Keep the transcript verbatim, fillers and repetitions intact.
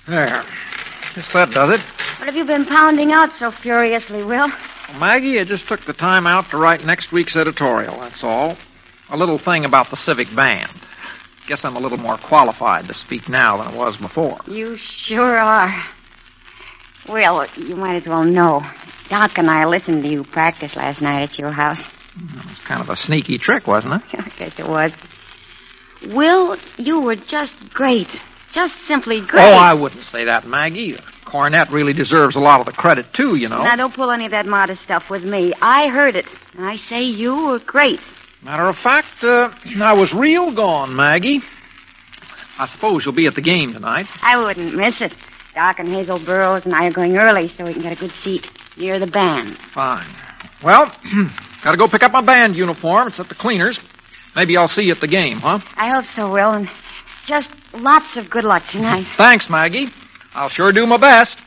There. Guess that does it. What have you been pounding out so furiously, Will? Well, Maggie, I just took the time out to write next week's editorial, that's all. A little thing about the civic band. Guess I'm a little more qualified to speak now than I was before. You sure are. Will, you might as well know. Doc and I listened to you practice last night at your house. It was kind of a sneaky trick, wasn't it? I guess it was. Will, you were just great. Just simply great. Oh, I wouldn't say that, Maggie. The cornet really deserves a lot of the credit, too, you know. Now, don't pull any of that modest stuff with me. I heard it. And I say you were great. Matter of fact, uh, I was real gone, Maggie. I suppose you'll be at the game tonight. I wouldn't miss it. Doc and Hazel Burroughs and I are going early so we can get a good seat near the band. Fine. Well, gotta go pick up my band uniform. It's at the cleaners. Maybe I'll see you at the game, huh? I hope so, Will, and just lots of good luck tonight. Thanks, Maggie. I'll sure do my best.